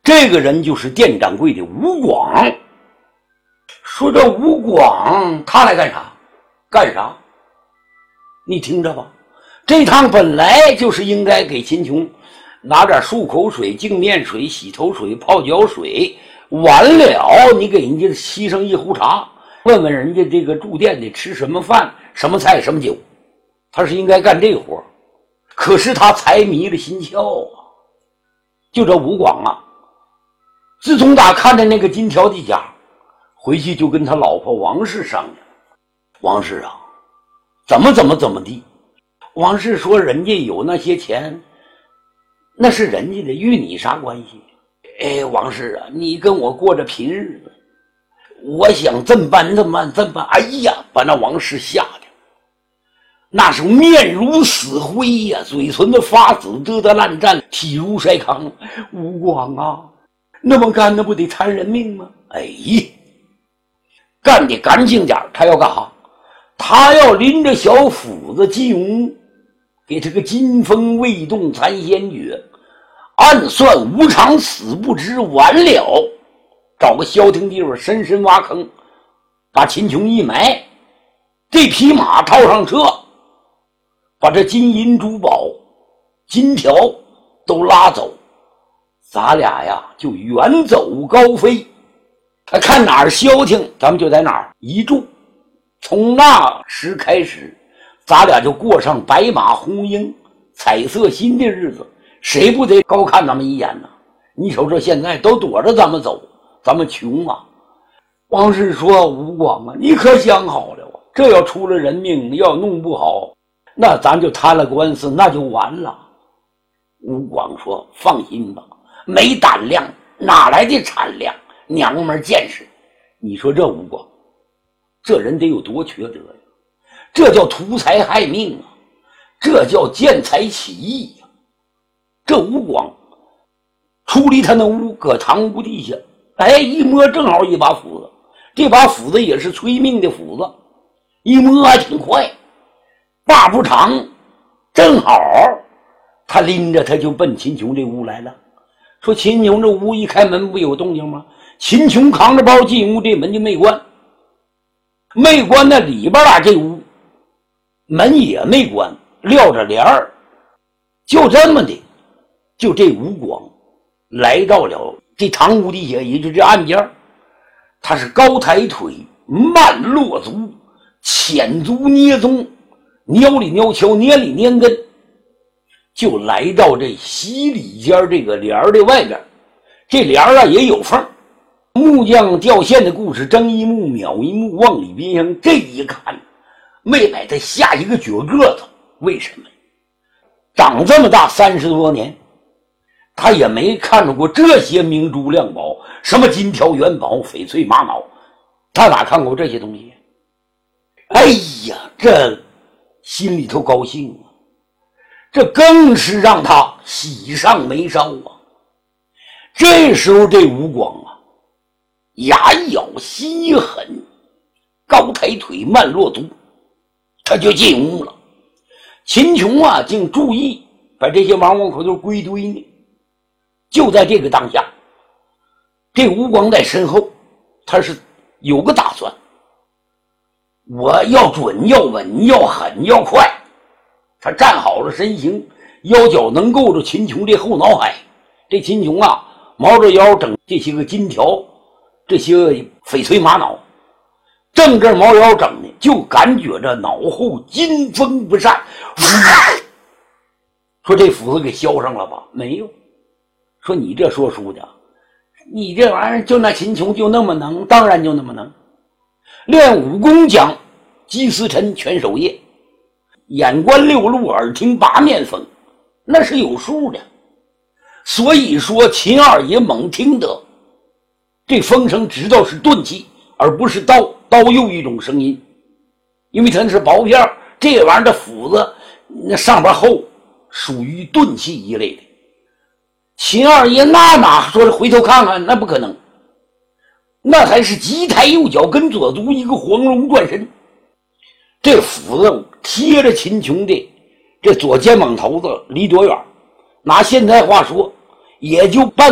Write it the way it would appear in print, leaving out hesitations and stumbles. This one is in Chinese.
这个人就是店掌柜的吴广。说这吴广他来干啥？干啥？你听着吧，这趟本来就是应该给秦琼拿点漱口水、净面水、洗头水、泡脚水，完了你给人家沏上一壶茶，问问人家这个住店得吃什么饭、什么菜、什么酒，他是应该干这活。可是他财迷了心窍啊！就这吴广啊，自从打看着那个金条的家，回去就跟他老婆王氏商量：“王氏啊，怎么地。”王氏说：“人家有那些钱，那是人家的，与你啥关系？哎，王氏啊，你跟我过着贫日子，我想这么办。哎呀，把那王氏吓的，那是面如死灰呀，嘴唇的发紫，嘚嘚烂战，体如筛糠。吴广啊，那么干，那不得残人命吗？哎，干得干净点，他要干啥？他要拎着小斧子进屋，给他个金风未动残先觉，暗算无常死不知，完了找个消停地方深深挖坑，把秦琼一埋，这匹马套上车，把这金银珠宝金条都拉走，咱俩呀就远走高飞，看哪儿消停咱们就在哪儿一住，从那时开始咱俩就过上白马红缨彩色新的日子，谁不得高看咱们一眼呢？你瞅这现在都躲着咱们走，咱们穷啊！王氏说：“吴广啊，你可想好了啊，这要出了人命，要弄不好，那咱就摊了官司，那就完了。”吴广说：“放心吧，没胆量哪来的产量？娘们见识！你说这吴广，这人得有多缺德呀？这叫图财害命啊，这叫见财起意呀！这吴广出离他那屋，搁堂屋地下，哎，一摸正好一把斧子，这把斧子也是催命的斧子，一摸还挺快，把不长，正好他拎着他就奔秦琼这屋来了。说秦琼这屋一开门不有动静吗？秦琼扛着包进屋，这门就没关，没关那里边啊，这屋门也没关，撂着帘儿，就这么的，就这吴广来到了这堂屋底下，也就这案件，他是高抬腿，慢落足，浅足捏踪，撩里撩敲，捏里捏根，就来到这洗里间这个帘儿的外边。这帘儿啊也有缝，木匠掉线的故事，睁一目秒一目，往里边上这一看，没把他吓一个脚个子。为什么？长这么大30多年，他也没看着过这些明珠亮宝，什么金条元宝、翡翠玛瑙，他哪看过这些东西？哎呀，这心里头高兴啊，这更是让他喜上眉梢啊。这时候这吴广啊，牙咬心狠，高抬腿，慢落足，他就进屋了。秦琼啊竟注意把这些王口都归堆呢。就在这个当下，这吴广在身后，他是有个打算，我要准，要稳，要狠，要快。他站好了身形，腰脚能够着秦琼这后脑海。这秦琼啊毛着腰整这些个金条，这些翡翠玛瑙，正这毛腰整的，就感觉着脑后金风不散。说这斧子给削上了吧？没有。说你这说书的，你这玩意儿就那秦琼就那么能？当然就那么能。练武功讲击丝尘全守业，眼观六路，耳听八面风，那是有数的。所以说秦二爷猛听得这风声，知道是钝器，而不是刀，刀又一种声音，因为它是薄片，这玩意儿的斧子那上边厚，属于钝器一类的。秦二爷那哪说回头看看，那不可能，那还是急抬右脚跟左足一个黄龙转身，这斧子贴着秦琼的这左肩膀头子离多远，拿现在话说也就半